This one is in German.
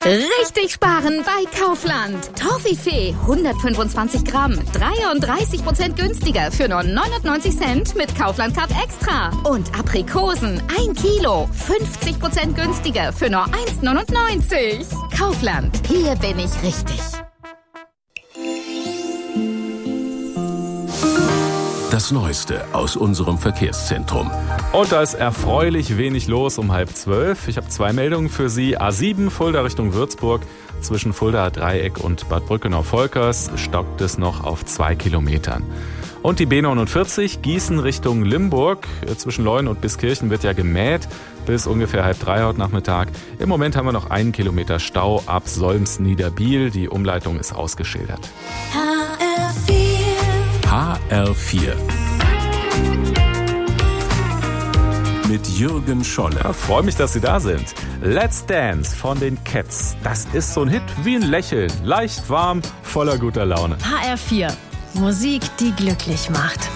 Richtig sparen bei Kaufland. Toffifee 125 Gramm, 33% günstiger für nur 99 Cent mit Kaufland Card Extra. Und Aprikosen 1 Kilo, 50% günstiger für nur 1,99. Kaufland, hier bin ich richtig. Das Neueste aus unserem Verkehrszentrum. Und da ist erfreulich wenig los um 11:30. Ich habe 2 Meldungen für Sie. A7 Fulda Richtung Würzburg. Zwischen Fuldaer Dreieck und Bad Brückenau-Volkers stockt es noch auf 2 Kilometern. Und die B49 Gießen Richtung Limburg. Zwischen Leuen und Biskirchen wird ja gemäht bis ungefähr 2:30 heute Nachmittag. Im Moment haben wir noch 1 Kilometer Stau ab Solms-Niederbiel. Die Umleitung ist ausgeschildert. HR4 mit Jürgen Scholle. Ja, freue mich, dass Sie da sind. Let's Dance von den Cats. Das ist so ein Hit wie ein Lächeln. Leicht warm, voller guter Laune. HR4. Musik, die glücklich macht.